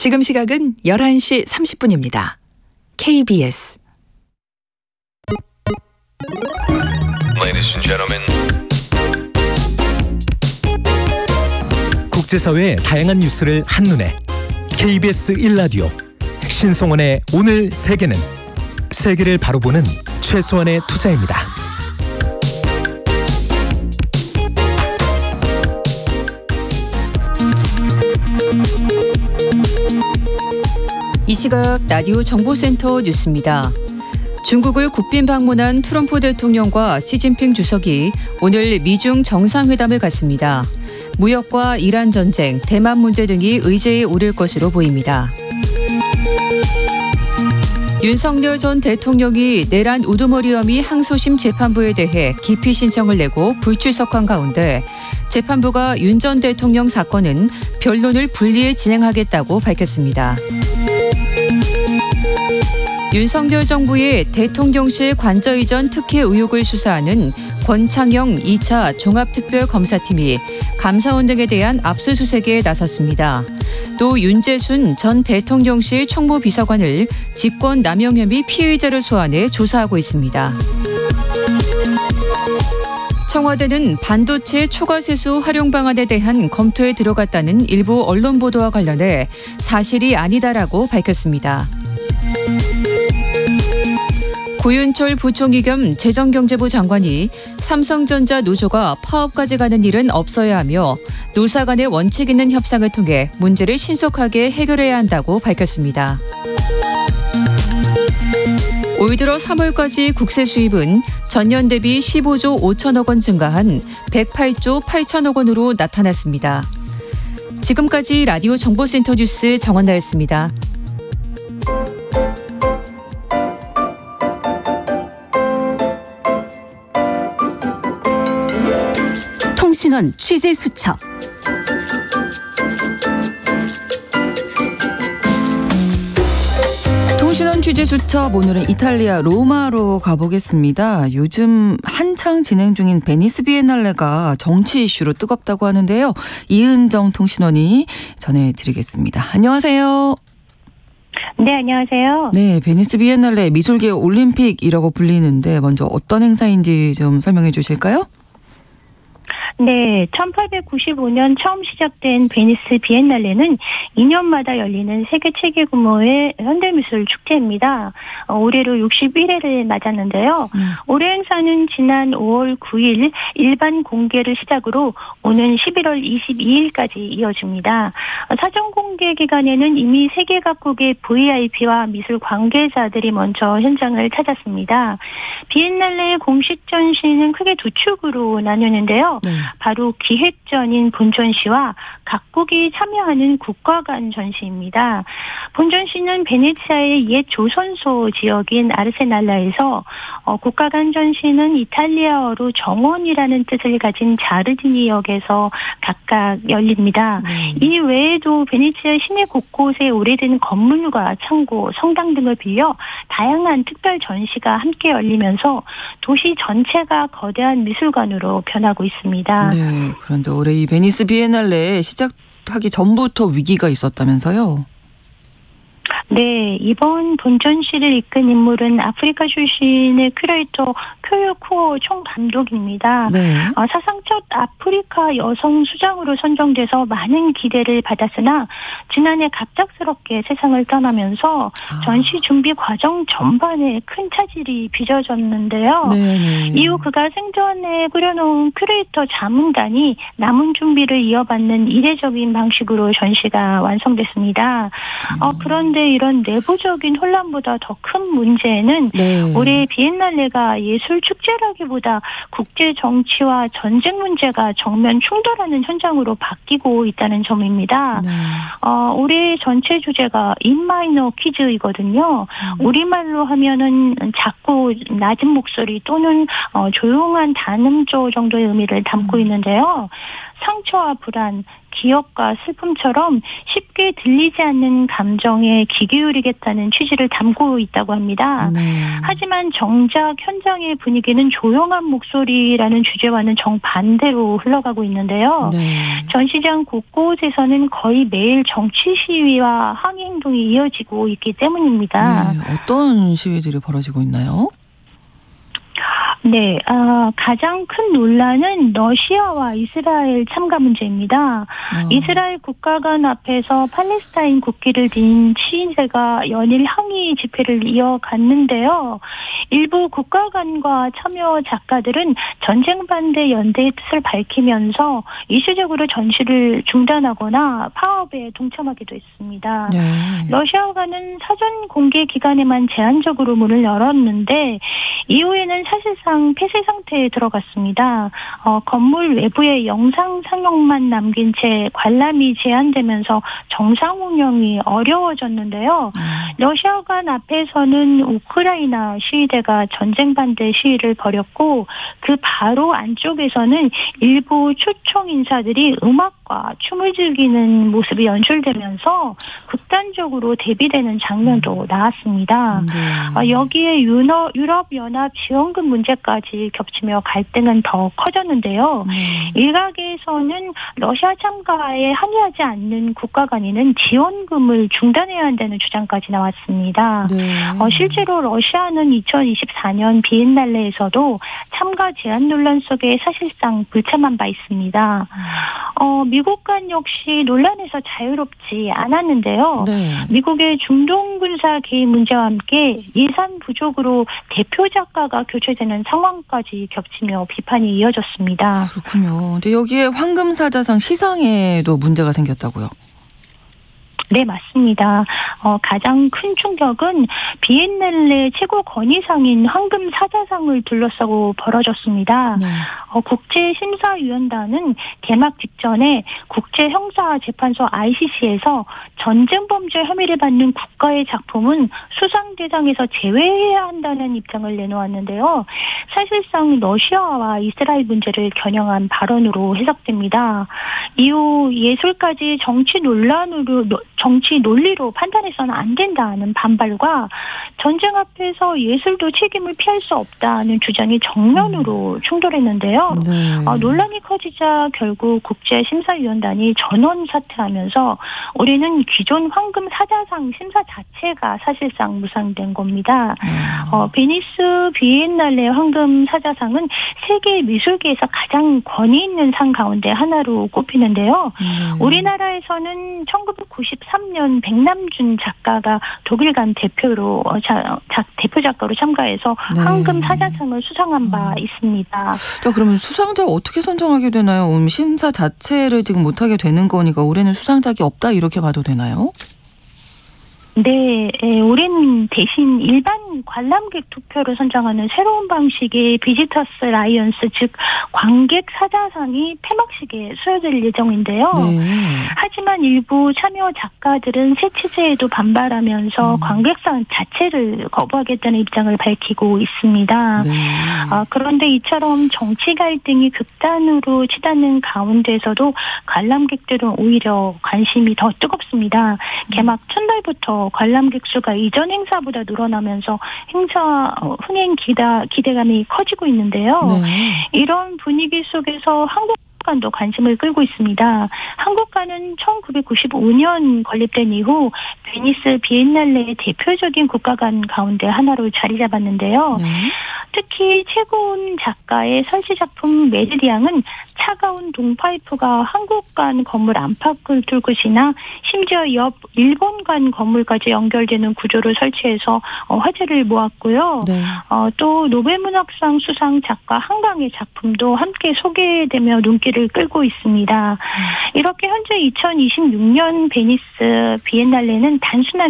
지금 시각은 11시 30분입니다. KBS Ladies and gentlemen. 국제사회의 다양한 뉴스를 한눈에 KBS 1라디오 신성원의 오늘 세계는 세계를 바로 보는 최소한의 투자입니다. 이 시각 라디오 정보센터 뉴스입니다. 중국을 국빈 방문한 트럼프 대통령과 시진핑 주석이 오늘 미중 정상회담을 갖습니다. 무역과 이란 전쟁, 대만 문제 등이 의제에 오를 것으로 보입니다. 윤석열 전 대통령이 내란 우두머리 혐의 항소심 재판부에 대해 기피 신청을 내고 불출석한 가운데 재판부가 윤 전 대통령 사건은 변론을 분리해 진행하겠다고 밝혔습니다. 윤석열 정부의 대통령실 관저 이전 특혜 의혹을 수사하는 권창영 2차 종합특별검사팀이 감사원 등에 대한 압수수색에 나섰습니다. 또 윤재순 전 대통령실 총무비서관을 직권남용 혐의 피의자로 소환해 조사하고 있습니다. 청와대는 반도체 초과세수 활용 방안에 대한 검토에 들어갔다는 일부 언론 보도와 관련해 사실이 아니다라고 밝혔습니다. 고윤철 부총리 겸 재정경제부 장관이 삼성전자 노조가 파업까지 가는 일은 없어야 하며 노사 간의 원칙 있는 협상을 통해 문제를 신속하게 해결해야 한다고 밝혔습니다. 올 들어 3월까지 국세 수입은 전년 대비 15조 5천억 원 증가한 108조 8천억 원으로 나타났습니다. 지금까지 라디오 정보센터 뉴스 정원나였습니다. 통신원 취재 수첩. 통신원 취재 수첩, 오늘은 이탈리아 로마로 가보겠습니다. 요즘 한창 진행 중인 베니스 비엔날레가 정치 이슈로 뜨겁다고 하는데요. 이은정 통신원이 전해드리겠습니다. 안녕하세요. 네, 안녕하세요. 네, 베니스 비엔날레 미술계 올림픽이라고 불리는데 먼저 어떤 행사인지 좀 설명해 주실까요? 네, 1895년 처음 시작된 베니스 비엔날레는 2년마다 열리는 세계 최대 규모의 현대미술 축제입니다. 올해로 61회를 맞았는데요. 올해 행사는 지난 5월 9일 일반 공개를 시작으로 오는 11월 22일까지 이어집니다. 사전 공개 기간에는 이미 세계 각국의 VIP와 미술 관계자들이 먼저 현장을 찾았습니다. 비엔날레의 공식 전시는 크게 두 축으로 나누는데요. 바로 기획전인 본전시와 각국이 참여하는 국가 간 전시입니다. 본전시는 베네치아의 옛 조선소 지역인 아르세날라에서, 국가 간 전시는 이탈리아어로 정원이라는 뜻을 가진 자르디니역에서 각각 열립니다. 이 외에도 베네치아 시내 곳곳에 오래된 건물과 창고, 성당 등을 빌려 다양한 특별 전시가 함께 열리면서 도시 전체가 거대한 미술관으로 변하고 있습니다. 네, 그런데 올해 이 베니스 비엔날레 시작하기 전부터 위기가 있었다면서요? 네, 이번 본전시를 이끈 인물은 아프리카 출신의 큐레이터 쿄요 쿠오 총감독입니다. 네. 사상 첫 아프리카 여성 수장으로 선정돼서 많은 기대를 받았으나 지난해 갑작스럽게 세상을 떠나면서 전시 준비 과정 전반에 큰 차질이 빚어졌는데요. 네네. 이후 그가 생전에 꾸려놓은 큐레이터 자문단이 남은 준비를 이어받는 이례적인 방식으로 전시가 완성됐습니다. 그런데 이런 내부적인 혼란보다 더 큰 문제는 올해 비엔날레가 예술 축제라기보다 국제 정치와 전쟁 문제가 정면 충돌하는 현장으로 바뀌고 있다는 점입니다. 올해 전체 주제가 In Minor Keys이거든요. 우리말로 하면은 작고 낮은 목소리 또는 조용한 단음조 정도의 의미를 담고 있는데요. 상처와 불안, 기억과 슬픔처럼 쉽게 들리지 않는 감정에 귀 기울이겠다는 취지를 담고 있다고 합니다. 네. 하지만 정작 현장의 분위기는 조용한 목소리라는 주제와는 정반대로 흘러가고 있는데요. 네. 전시장 곳곳에서는 거의 매일 정치 시위와 항의 행동이 이어지고 있기 때문입니다. 네. 어떤 시위들이 벌어지고 있나요? 네, 가장 큰 논란은 러시아와 이스라엘 참가 문제입니다. 이스라엘 국가관 앞에서 팔레스타인 국기를 든 시위대가 연일 항의 집회를 이어갔는데요. 일부 국가관과 참여 작가들은 전쟁 반대 연대의 뜻을 밝히면서 일시적으로 전시를 중단하거나 파업에 동참하기도 했습니다. 네. 러시아관은 사전 공개 기간에만 제한적으로 문을 열었는데 이후에는 사실상 폐쇄 상태에 들어갔습니다. 건물 외부에 영상 상영만 남긴 채 관람이 제한되면서 정상 운영이 어려워졌는데요. 러시아관 앞에서는 우크라이나 시위대가 전쟁 반대 시위를 벌였고 그 바로 안쪽에서는 일부 초청 인사들이 음악과 춤을 즐기는 모습이 연출되면서 극단적으로 대비되는 장면도 나왔습니다. 여기에 유럽연합 지원금 문제까지 겹치며 갈등은 더 커졌는데요. 일각에서는 러시아 참가에 합의하지 않는 국가간에는 지원금을 중단해야 한다는 주장까지 나왔습니다. 네. 실제로 러시아는 2024년 비엔날레에서도 참가 제한 논란 속에 사실상 불참한 바 있습니다. 미국 간 역시 논란에서 자유롭지 않았는데요. 네. 미국의 중동 군사 개입 문제와 함께 예산 부족으로 대표 작가가 교체되는 상황까지 겹치며 비판이 이어졌습니다. 그렇군요. 근데 여기에 황금사자상 시상에도 문제가 생겼다고요? 네, 맞습니다. 가장 큰 충격은 비엔날레 최고 권위상인 황금사자상을 둘러싸고 벌어졌습니다. 네. 국제심사위원단은 개막 직전에 국제형사재판소 ICC에서 전쟁범죄 혐의를 받는 국가의 작품은 수상 대상에서 제외해야 한다는 입장을 내놓았는데요. 사실상 러시아와 이스라엘 문제를 겨냥한 발언으로 해석됩니다. 이후 예술까지 정치 논리로 판단해서는 안 된다는 반발과 전쟁 앞에서 예술도 책임을 피할 수 없다는 주장이 정면으로 충돌했는데요. 네. 논란이 커지자 결국 국제심사위원단이 전원 사퇴하면서 올해는 기존 황금 사자상 심사 자체가 사실상 무산된 겁니다. 베니스 비엔날레 황금 사자상은 세계 미술계에서 가장 권위 있는 상 가운데 하나로 꼽히는데요. 우리나라에서는 1993년 백남준 작가가 독일간 대표 작가로 참가해서 네. 황금 사자상을 수상한 바 있습니다. 자, 그러면 수상자 어떻게 선정하게 되나요? 심사 자체를 지금 못하게 되는 거니까 올해는 수상작이 없다 이렇게 봐도 되나요? 네, 올해는 대신 일반 관람객 투표로 선정하는 새로운 방식의 비지터스 라이언스, 즉 관객 사자상이 폐막식에 수여될 예정인데요. 네. 하지만 일부 참여 작가들은 새 체제에도 반발하면서 관객상 자체를 거부하겠다는 입장을 밝히고 있습니다. 네. 그런데 이처럼 정치 갈등이 극단으로 치닫는 가운데서도 관람객들은 오히려 관심이 더 뜨겁습니다. 개막 첫날부터 관람객 수가 이전 행사보다 늘어나면서 행사 흥행 기대감이 커지고 있는데요. 네. 이런 분위기 속에서 한국관도 관심을 끌고 있습니다. 한국관은 1995년 건립된 이후 베니스 비엔날레의 대표적인 국가관 가운데 하나로 자리 잡았는데요. 네. 특히 최고운 작가의 설치 작품 메르디앙은 차가운 동파이프가 한국관 건물 안팎을 뚫고 지나 심지어 옆 일본관 건물까지 연결되는 구조를 설치해서 화제를 모았고요. 네. 또 노벨문학상 수상 작가 한강의 작품도 함께 소개되며 눈길을 끌고 있습니다. 이렇게 현재 2026년 베니스 비엔날레는 단순한